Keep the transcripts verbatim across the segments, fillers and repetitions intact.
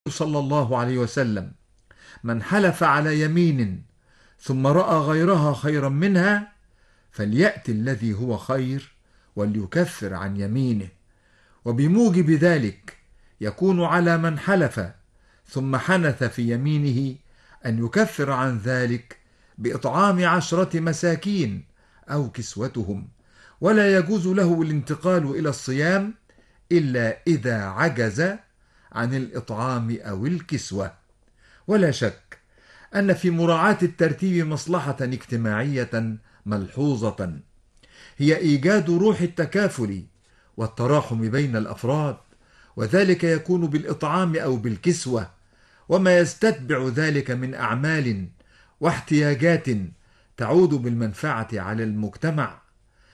صلى الله عليه وسلم: من حلف على يمين ثم رأى غيرها خيرا منها فليأتي الذي هو خير وليكفر عن يمينه. وبموجب ذلك يكون على من حلف ثم حنث في يمينه أن يكفر عن ذلك بإطعام عشرة مساكين أو كسوتهم، ولا يجوز له الانتقال إلى الصيام إلا إذا عجز عن الإطعام أو الكسوة. ولا شك أن في مراعاة الترتيب مصلحة اجتماعية ملحوظة، هي إيجاد روح التكافل والتراحم بين الأفراد، وذلك يكون بالإطعام أو بالكسوة، وما يستتبع ذلك من أعمال واحتياجات تعود بالمنفعة على المجتمع.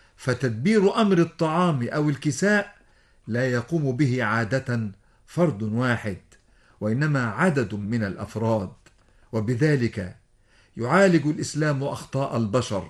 فتدبير أمر الطعام أو الكساء لا يقوم به عادة فرد واحد، وإنما عدد من الأفراد، وبذلك يعالج الإسلام أخطاء البشر،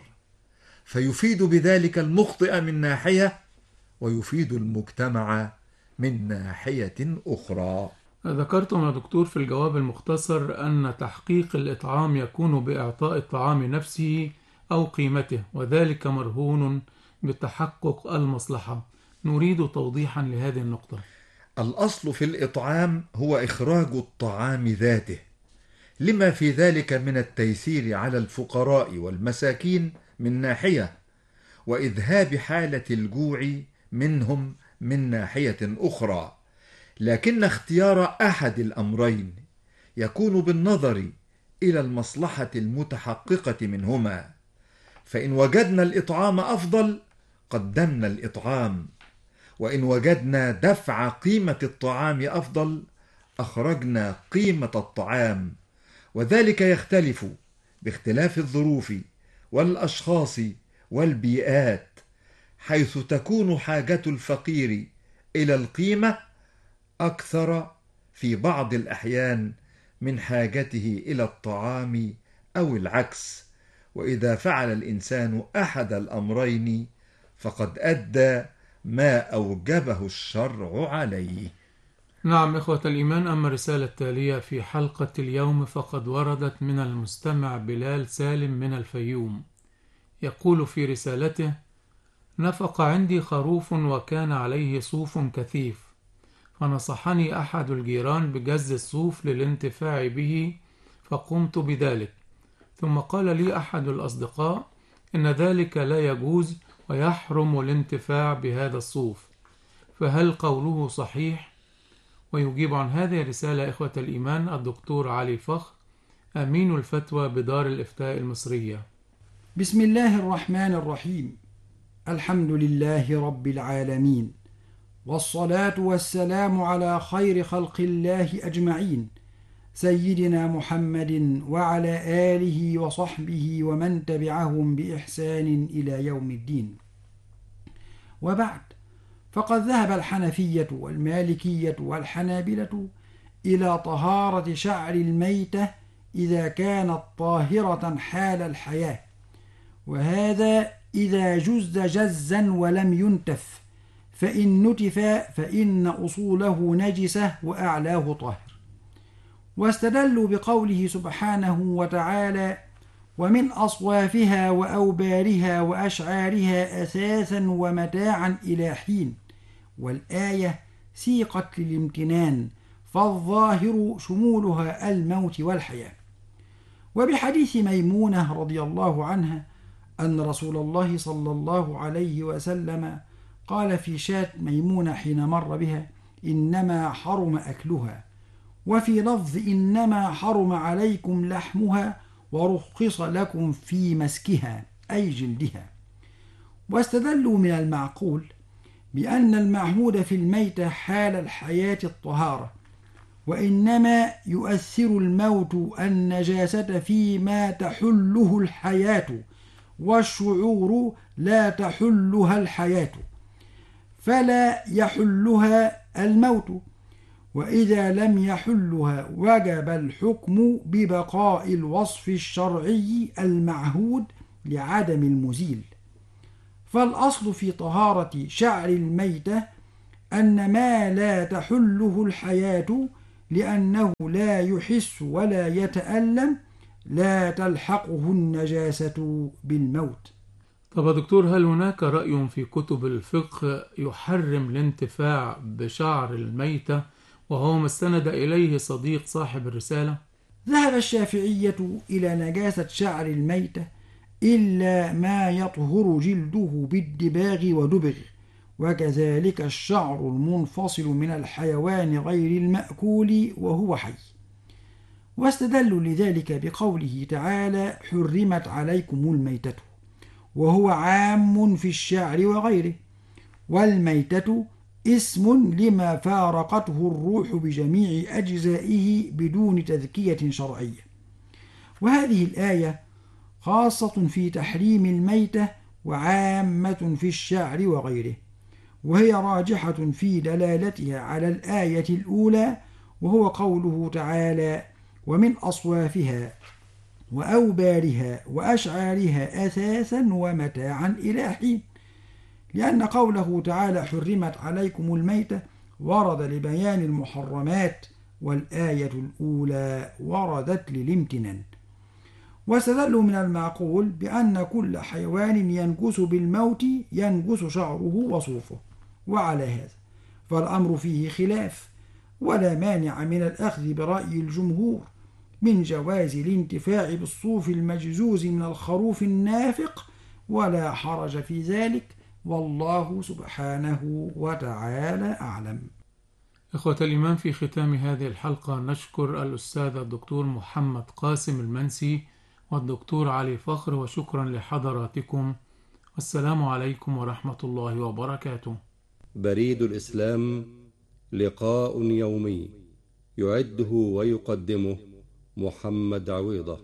فيفيد بذلك المخطئ من ناحية ويفيد المجتمع من ناحية أخرى. ذكرتم يا دكتور في الجواب المختصر أن تحقيق الإطعام يكون بإعطاء الطعام نفسه أو قيمته، وذلك مرهون بتحقق المصلحة. نريد توضيحا لهذه النقطة. الأصل في الإطعام هو إخراج الطعام ذاته، لما في ذلك من التيسير على الفقراء والمساكين من ناحية، وإذهاب حالة الجوع منهم من ناحية أخرى. لكن اختيار أحد الأمرين يكون بالنظر إلى المصلحة المتحققة منهما، فإن وجدنا الإطعام أفضل قدمنا الإطعام، وإن وجدنا دفع قيمة الطعام أفضل أخرجنا قيمة الطعام، وذلك يختلف باختلاف الظروف والأشخاص والبيئات، حيث تكون حاجة الفقير إلى القيمة أكثر في بعض الأحيان من حاجته إلى الطعام أو العكس. وإذا فعل الإنسان أحد الأمرين فقد أدى ما أوجبه الشرع عليه. نعم إخوة الإيمان، أما الرسالة التالية في حلقة اليوم فقد وردت من المستمع بلال سالم من الفيوم. يقول في رسالته: نفق عندي خروف وكان عليه صوف كثيف، فنصحني أحد الجيران بجز الصوف للانتفاع به، فقمت بذلك. ثم قال لي أحد الأصدقاء إن ذلك لا يجوز ويحرم الانتفاع بهذا الصوف، فهل قوله صحيح؟ ويجيب عن هذه الرسالة إخوة الإيمان الدكتور علي فخر، أمين الفتوى بدار الإفتاء المصرية. بسم الله الرحمن الرحيم. الحمد لله رب العالمين، والصلاة والسلام على خير خلق الله أجمعين، سيدنا محمد وعلى آله وصحبه ومن تبعهم بإحسان إلى يوم الدين. وبعد، فقد ذهب الحنفية والمالكية والحنابلة إلى طهارة شعر الميتة إذا كانت طاهرة حال الحياة، وهذا إذا جز جزا ولم ينتف، فإن نتف فإن أصوله نجسة وأعلاه طاهر. واستدلوا بقوله سبحانه وتعالى: ومن أصوافها وأوبارها وأشعارها أثاثا ومتاعا إلى حين، والآية سيقت للامتنان، فالظاهر شمولها الموت والحياة. وبحديث ميمونة رضي الله عنها أن رسول الله صلى الله عليه وسلم قال في شاة ميمونة حين مر بها: إنما حرم أكلها، وفي لفظ: إنما حرم عليكم لحمها ورخص لكم في مسكها، أي جلدها. واستدلوا من المعقول بأن المعهود في الميتة حال الحياة الطهارة، وإنما يؤثر الموت النجاسة فيما تحله الحياة، والشعور لا تحلها الحياة، فلا يحلها الموت، وإذا لم يحلها وجب الحكم ببقاء الوصف الشرعي المعهود لعدم المزيل. فالأصل في طهارة شعر الميتة أن ما لا تحله الحياة لأنه لا يحس ولا يتألم لا تلحقه النجاسة بالموت. طب يا دكتور، هل هناك رأي في كتب الفقه يحرم الانتفاع بشعر الميتة وهو ما استند إليه صديق صاحب الرسالة؟ ذهب الشافعية إلى نجاسة شعر الميتة إلا ما يطهر جلده بالدباغ ودبغ، وكذلك الشعر المنفصل من الحيوان غير المأكول وهو حي. واستدلوا لذلك بقوله تعالى: حرمت عليكم الميتة، وهو عام في الشعر وغيره، والميتة اسم لما فارقته الروح بجميع أجزائه بدون تذكية شرعية. وهذه الآية خاصة في تحريم الميتة وعامة في الشعر وغيره، وهي راجحة في دلالتها على الآية الأولى، وهو قوله تعالى: ومن أصوافها وأوبارها وأشعارها أثاثا ومتاعا إلى حين، لأن قوله تعالى حرمت عليكم الميتة ورد لبيان المحرمات، والآية الأولى وردت للامتنان. واستدلوا من المعقول بأن كل حيوان ينجس بالموت ينجس شعره وصوفه، وعلى هذا فالأمر فيه خلاف، ولا مانع من الأخذ برأي الجمهور من جواز الانتفاع بالصوف المجزوز من الخروف النافق، ولا حرج في ذلك، والله سبحانه وتعالى أعلم. إخوة الإيمان، في ختام هذه الحلقة نشكر الأستاذ الدكتور محمد قاسم المنسي والدكتور علي فخر، وشكرا لحضراتكم، والسلام عليكم ورحمة الله وبركاته. بريد الإسلام، لقاء يومي يعده ويقدمه محمد عويضة.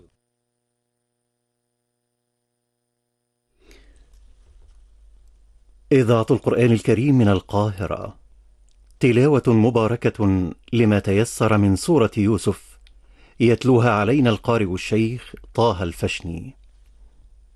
إذاعة القرآن الكريم من القاهرة، تلاوة مباركة لما تيسر من سورة يوسف، يتلوها علينا القارئ الشيخ طه الفشني.